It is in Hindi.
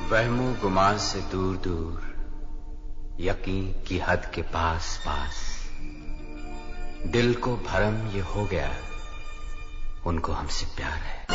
वहमो गुमान से दूर दूर, यकीन की हद के पास पास, दिल को भरम ये हो गया, उनको हमसे प्यार है।